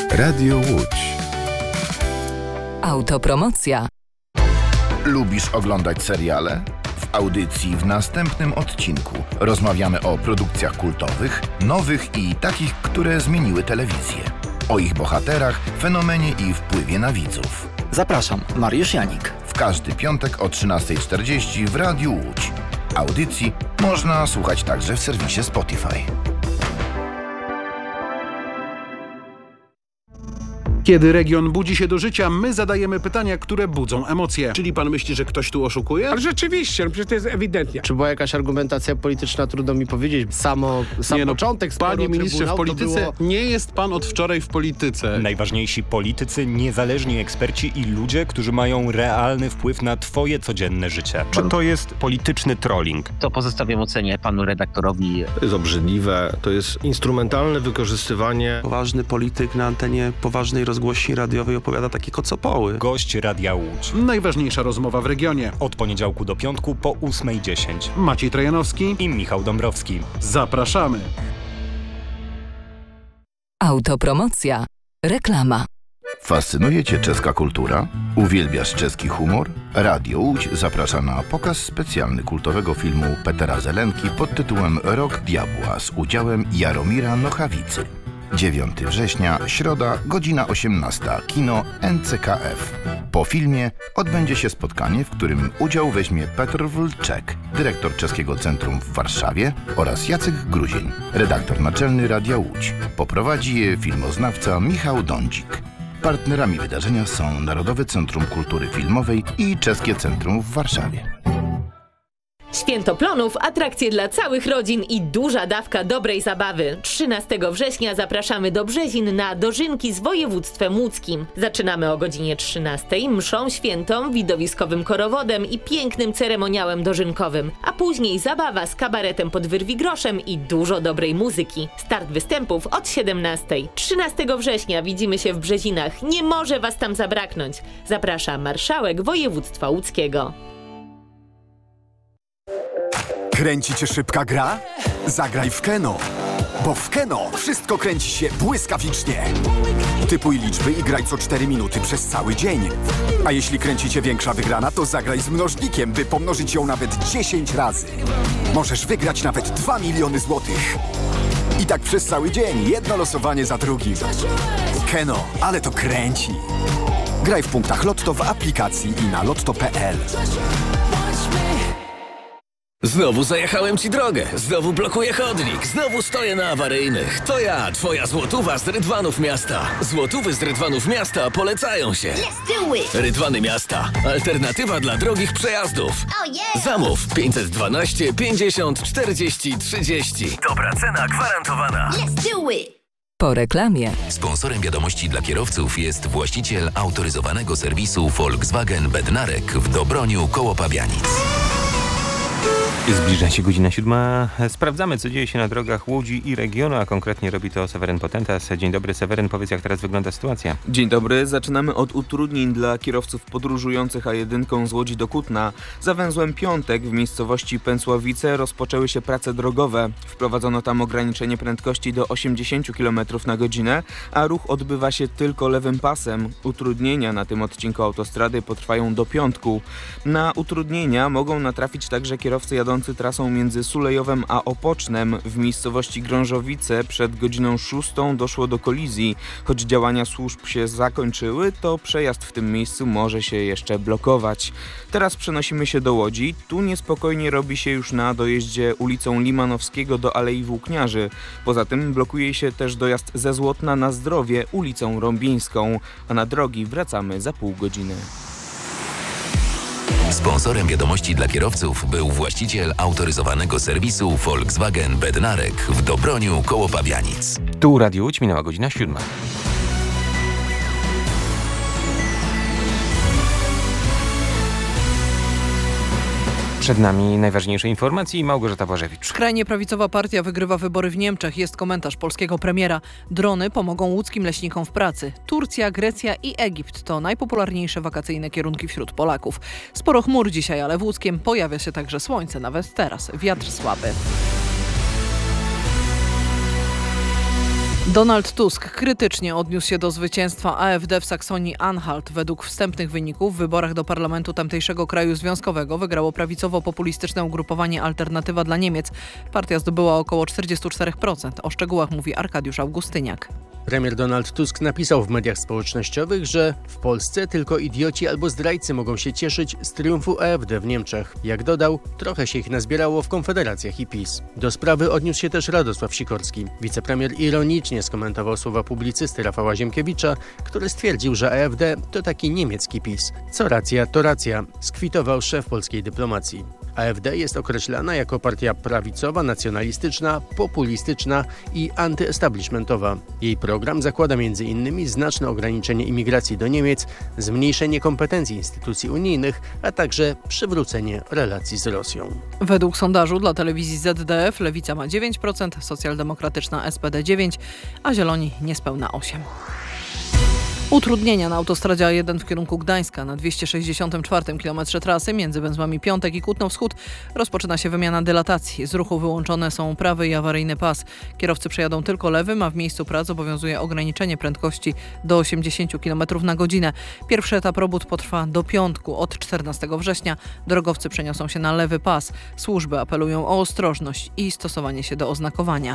Radio Łódź. Autopromocja. Lubisz oglądać seriale? W audycji w następnym odcinku rozmawiamy o produkcjach kultowych, nowych i takich, które zmieniły telewizję. O ich bohaterach, fenomenie i wpływie na widzów. Zapraszam, Mariusz Janik. W każdy piątek o 13:40 w Radiu Łódź. Audycji można słuchać także w serwisie Spotify. Kiedy region budzi się do życia, my zadajemy pytania, które budzą emocje. Czyli pan myśli, że ktoś tu oszukuje? Ale rzeczywiście, przecież to jest ewidentnie. Czy była jakaś argumentacja polityczna, trudno mi powiedzieć. Sam początek sporu Panie ministrze, w polityce nie jest pan od wczoraj w polityce. Najważniejsi politycy, niezależni eksperci i ludzie, którzy mają realny wpływ na twoje codzienne życie. Czy to jest polityczny trolling? To pozostawiam ocenie panu redaktorowi. To jest obrzydliwe, to jest instrumentalne wykorzystywanie. Poważny polityk na antenie poważnej rozgłośni radiowej opowiada takie kocopoły. Gość Radia Łódź. Najważniejsza rozmowa w regionie. Od poniedziałku do piątku po 8:10. Maciej Trajanowski i Michał Dąbrowski. Zapraszamy. Autopromocja. Reklama. Fascynuje Cię czeska kultura? Uwielbiasz czeski humor? Radio Łódź zaprasza na pokaz specjalny kultowego filmu Petera Zelenki pod tytułem Rok Diabła z udziałem Jaromira Nochawicy. 9 września, środa, godzina 18, kino NCKF. Po filmie odbędzie się spotkanie, w którym udział weźmie Petr Wlczek, dyrektor Czeskiego Centrum w Warszawie, oraz Jacek Gruzień, redaktor naczelny Radia Łódź. Poprowadzi je filmoznawca Michał Dądzik. Partnerami wydarzenia są Narodowe Centrum Kultury Filmowej i Czeskie Centrum w Warszawie. Święto Plonów, atrakcje dla całych rodzin i duża dawka dobrej zabawy. 13 września zapraszamy do Brzezin na dożynki z województwem łódzkim. Zaczynamy o godzinie 13, mszą świętą, widowiskowym korowodem i pięknym ceremoniałem dożynkowym. A później zabawa z kabaretem pod wyrwigroszem i dużo dobrej muzyki. Start występów od 17. 13 września widzimy się w Brzezinach. Nie może was tam zabraknąć. Zaprasza marszałek województwa łódzkiego. Kręci cię szybka gra? Zagraj w Keno. Bo w Keno wszystko kręci się błyskawicznie. Typuj liczby i graj co 4 minuty przez cały dzień. A jeśli kręci cię większa wygrana, to zagraj z mnożnikiem, by pomnożyć ją nawet 10 razy. Możesz wygrać nawet 2 miliony złotych. I tak przez cały dzień, jedno losowanie za drugim. Keno, ale to kręci. Graj w punktach Lotto w aplikacji i na lotto.pl. Znowu zajechałem ci drogę, znowu blokuję chodnik, znowu stoję na awaryjnych. To ja, twoja złotówa z Rydwanów Miasta. Złotówy z Rydwanów Miasta polecają się. Rydwany Miasta. Alternatywa dla drogich przejazdów. Zamów 512 50 40 30. Dobra cena gwarantowana. Po reklamie. Sponsorem wiadomości dla kierowców jest właściciel autoryzowanego serwisu Volkswagen Bednarek w Dobroniu koło Pabianic. Zbliża się godzina 7. Sprawdzamy, co dzieje się na drogach Łodzi i regionu, a konkretnie robi to Seweryn Potentas. Dzień dobry, Seweryn, powiedz, jak teraz wygląda sytuacja. Dzień dobry, zaczynamy od utrudnień dla kierowców podróżujących A1 z Łodzi do Kutna. Za węzłem Piątek w miejscowości Pęsławice rozpoczęły się prace drogowe. Wprowadzono tam ograniczenie prędkości do 80 km na godzinę, a ruch odbywa się tylko lewym pasem. Utrudnienia na tym odcinku autostrady potrwają do piątku. Na utrudnienia mogą natrafić także kierowcy jadący trasą między Sulejowem a Opocznem. W miejscowości Grążowice przed godziną 6 doszło do kolizji. Choć działania służb się zakończyły, to przejazd w tym miejscu może się jeszcze blokować. Teraz przenosimy się do Łodzi. Tu niespokojnie robi się już na dojeździe ulicą Limanowskiego do Alei Włókniarzy. Poza tym blokuje się też dojazd ze Złotna na Zdrowie ulicą Rąbieńską, a na drogi wracamy za pół godziny. Sponsorem wiadomości dla kierowców był właściciel autoryzowanego serwisu Volkswagen Bednarek w Dobroniu koło Pabianic. Tu Radio Łódź, minęła godzina 7. Przed nami najważniejsze informacje i Małgorzata Błażewicz. Skrajnie prawicowa partia wygrywa wybory w Niemczech. Jest komentarz polskiego premiera. Drony pomogą łódzkim leśnikom w pracy. Turcja, Grecja i Egipt to najpopularniejsze wakacyjne kierunki wśród Polaków. Sporo chmur dzisiaj, ale w Łódzkiem pojawia się także słońce, nawet teraz. Wiatr słaby. Donald Tusk krytycznie odniósł się do zwycięstwa AfD w Saksonii-Anhalt. Według wstępnych wyników w wyborach do parlamentu tamtejszego kraju związkowego wygrało prawicowo-populistyczne ugrupowanie Alternatywa dla Niemiec. Partia zdobyła około 44%. O szczegółach mówi Arkadiusz Augustyniak. Premier Donald Tusk napisał w mediach społecznościowych, że w Polsce tylko idioci albo zdrajcy mogą się cieszyć z triumfu AfD w Niemczech. Jak dodał, trochę się ich nazbierało w Konfederacjach i PiS. Do sprawy odniósł się też Radosław Sikorski. Wicepremier ironicznie skomentował słowa publicysty Rafała Ziemkiewicza, który stwierdził, że AfD to taki niemiecki PiS. Co racja, to racja, skwitował szef polskiej dyplomacji. AfD jest określana jako partia prawicowa, nacjonalistyczna, populistyczna i antyestablishmentowa. Jej program zakłada m.in. znaczne ograniczenie imigracji do Niemiec, zmniejszenie kompetencji instytucji unijnych, a także przywrócenie relacji z Rosją. Według sondażu dla telewizji ZDF Lewica ma 9%, socjaldemokratyczna SPD 9%, a Zieloni niespełna 8%. Utrudnienia na autostradzie A1 w kierunku Gdańska. Na 264 km trasy między węzłami Piątek i Kutno-Wschód rozpoczyna się wymiana dylatacji. Z ruchu wyłączone są prawy i awaryjny pas. Kierowcy przejadą tylko lewym, a w miejscu prac obowiązuje ograniczenie prędkości do 80 km na godzinę. Pierwszy etap robót potrwa do piątku. Od 14 września drogowcy przeniosą się na lewy pas. Służby apelują o ostrożność i stosowanie się do oznakowania.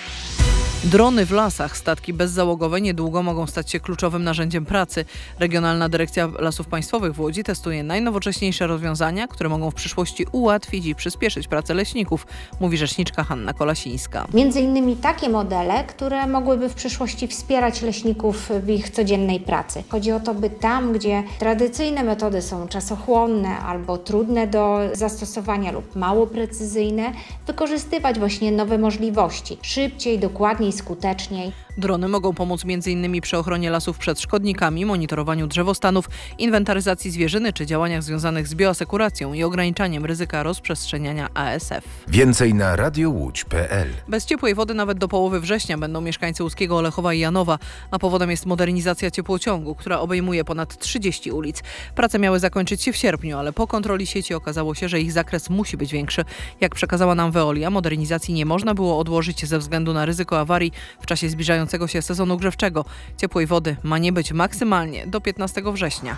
Drony w lasach, statki bezzałogowe niedługo mogą stać się kluczowym narzędziem pracy. Regionalna Dyrekcja Lasów Państwowych w Łodzi testuje najnowocześniejsze rozwiązania, które mogą w przyszłości ułatwić i przyspieszyć pracę leśników, mówi rzeczniczka Hanna Kolasińska. Między innymi takie modele, które mogłyby w przyszłości wspierać leśników w ich codziennej pracy. Chodzi o to, by tam, gdzie tradycyjne metody są czasochłonne albo trudne do zastosowania lub mało precyzyjne, wykorzystywać właśnie nowe możliwości. Szybciej, dokładniej, skuteczniej. Drony mogą pomóc m.in. przy ochronie lasów przed szkodnikami, monitorowaniu drzewostanów, inwentaryzacji zwierzyny czy działaniach związanych z bioasekuracją i ograniczaniem ryzyka rozprzestrzeniania ASF. Więcej na radiołódź.pl. Bez ciepłej wody nawet do połowy września będą mieszkańcy Łódzkiego Olechowa i Janowa, a powodem jest modernizacja ciepłociągu, która obejmuje ponad 30 ulic. Prace miały zakończyć się w sierpniu, ale po kontroli sieci okazało się, że ich zakres musi być większy. Jak przekazała nam Veolia, modernizacji nie można było odłożyć ze względu na ryzyko awarii w czasie zbliżającego się sezonu grzewczego. Ciepłej wody ma nie być maksymalnie do 15 września.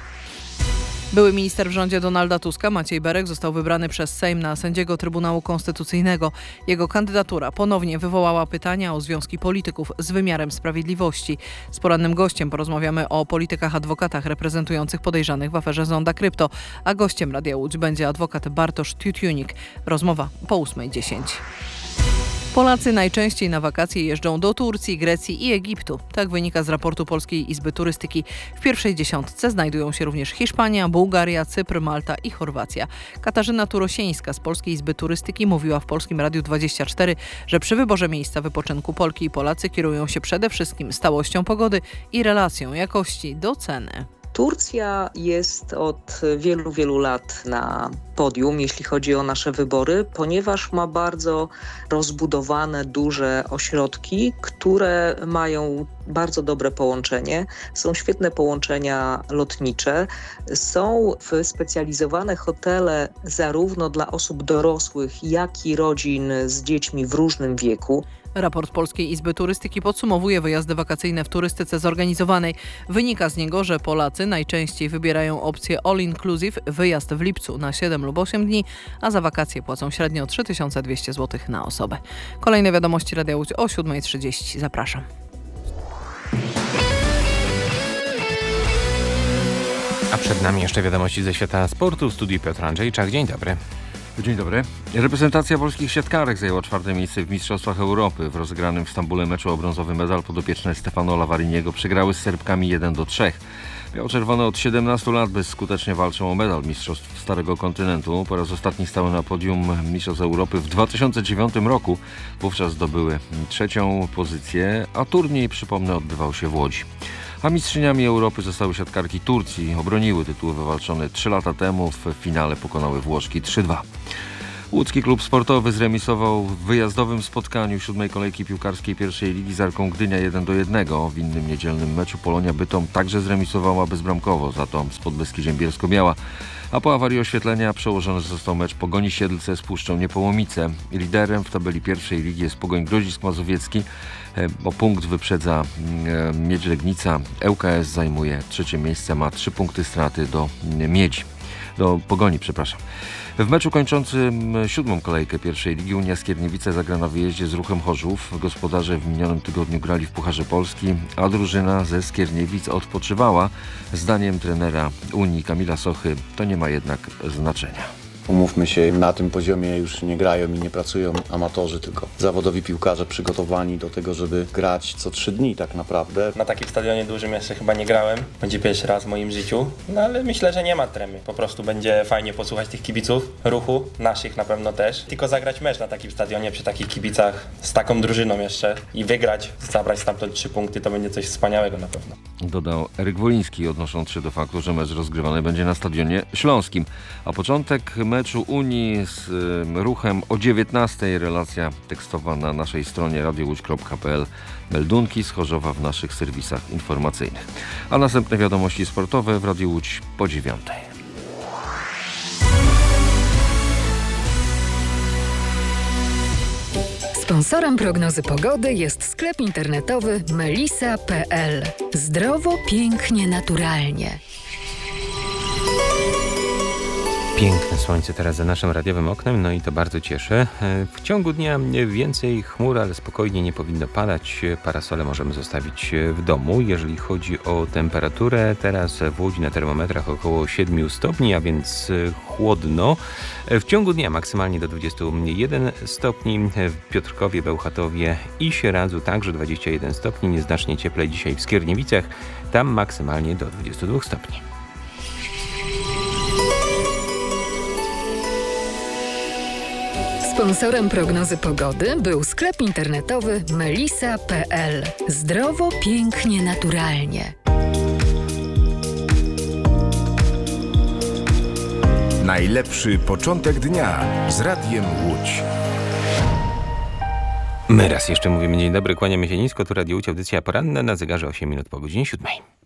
Były minister w rządzie Donalda Tuska, Maciej Berek, został wybrany przez Sejm na sędziego Trybunału Konstytucyjnego. Jego kandydatura ponownie wywołała pytania o związki polityków z wymiarem sprawiedliwości. Z porannym gościem porozmawiamy o politykach, adwokatach reprezentujących podejrzanych w aferze Zonda Krypto, a gościem Radia Łódź będzie adwokat Bartosz Tiutiunik. Rozmowa po 8:10. Polacy najczęściej na wakacje jeżdżą do Turcji, Grecji i Egiptu. Tak wynika z raportu Polskiej Izby Turystyki. W pierwszej dziesiątce znajdują się również Hiszpania, Bułgaria, Cypr, Malta i Chorwacja. Katarzyna Turosieńska z Polskiej Izby Turystyki mówiła w Polskim Radiu 24, że przy wyborze miejsca wypoczynku Polki i Polacy kierują się przede wszystkim stałością pogody i relacją jakości do ceny. Turcja jest od wielu, wielu lat na podium, jeśli chodzi o nasze wybory, ponieważ ma bardzo rozbudowane, duże ośrodki, które mają bardzo dobre połączenie. Są świetne połączenia lotnicze. Są wyspecjalizowane hotele zarówno dla osób dorosłych, jak i rodzin z dziećmi w różnym wieku. Raport Polskiej Izby Turystyki podsumowuje wyjazdy wakacyjne w turystyce zorganizowanej. Wynika z niego, że Polacy najczęściej wybierają opcję all-inclusive, wyjazd w lipcu na 7 lub 8 dni, a za wakacje płacą średnio 3200 zł na osobę. Kolejne wiadomości Radia Łódź o 7:30. Zapraszam. A przed nami jeszcze wiadomości ze świata sportu. W studiu Piotr Andrzejczak. Dzień dobry. Dzień dobry. Reprezentacja polskich siatkarek zajęła 4. miejsce w Mistrzostwach Europy. W rozegranym w Stambule meczu o brązowy medal podopieczne Stefano Lavariniego przegrały z Serbkami 1-3. Biało-czerwone od 17 lat bezskutecznie walczą o medal Mistrzostw Starego Kontynentu. Po raz ostatni stały na podium Mistrzostw Europy w 2009 roku. Wówczas zdobyły 3. pozycję, a turniej, przypomnę, odbywał się w Łodzi. A mistrzyniami Europy zostały siatkarki Turcji. Obroniły tytuły wywalczone 3 lata temu. W finale pokonały Włoszki 3-2. Łódzki klub sportowy zremisował w wyjazdowym spotkaniu 7. kolejki piłkarskiej pierwszej ligi z Arką Gdynia 1-1. W innym niedzielnym meczu Polonia Bytom także zremisowała bezbramkowo, za to z Podbeskidziem Bielsko-Biała A po awarii oświetlenia przełożony został mecz Pogoni Siedlce z Puszczą Niepołomice. Liderem w tabeli pierwszej ligi jest Pogoń Grodzisk Mazowiecki. O punkt wyprzedza Miedź Legnica. ŁKS zajmuje 3. miejsce, ma 3 punkty straty do Pogoni. W meczu kończącym 7. kolejkę pierwszej ligi Unia Skierniewice zagra na wyjeździe z Ruchem Chorzów. Gospodarze w minionym tygodniu grali w Pucharze Polski, a drużyna ze Skierniewic odpoczywała. Zdaniem trenera Unii Kamila Sochy to nie ma jednak znaczenia. Umówmy się, na tym poziomie już nie grają i nie pracują amatorzy, tylko zawodowi piłkarze przygotowani do tego, żeby grać co 3 dni tak naprawdę. Na takim stadionie dużym jeszcze chyba nie grałem. Będzie pierwszy raz w moim życiu, no ale myślę, że nie ma tremy. Po prostu będzie fajnie posłuchać tych kibiców, Ruchu, naszych na pewno też. Tylko zagrać mecz na takim stadionie, przy takich kibicach, z taką drużyną jeszcze i wygrać, zabrać stamtąd 3 punkty, to będzie coś wspaniałego na pewno. Dodał Eryk Woliński, odnosząc się do faktu, że mecz rozgrywany będzie na Stadionie Śląskim. A początek meczu Unii z Ruchem o 19:00. Relacja tekstowa na naszej stronie radiołódź.pl. Meldunki z Chorzowa w naszych serwisach informacyjnych. A następne wiadomości sportowe w Radiu Łódź po 9:00. Sponsorem prognozy pogody jest sklep internetowy melisa.pl. Zdrowo, pięknie, naturalnie. Piękne słońce teraz za naszym radiowym oknem, no i to bardzo cieszy. W ciągu dnia więcej chmur, ale spokojnie nie powinno padać. Parasole możemy zostawić w domu. Jeżeli chodzi o temperaturę, teraz w Łodzi na termometrach około 7 stopni, a więc chłodno. W ciągu dnia maksymalnie do 21 stopni. W Piotrkowie, Bełchatowie i Sieradzu także 21 stopni. Nieznacznie cieplej dzisiaj w Skierniewicach. Tam maksymalnie do 22 stopni. Sponsorem prognozy pogody był sklep internetowy melisa.pl. Zdrowo, pięknie, naturalnie. Najlepszy początek dnia z Radiem Łódź. My raz jeszcze mówimy dzień dobry, kłaniamy się nisko, tu Radio Łódź, audycja poranna na zegarze 8 minut po godzinie 7.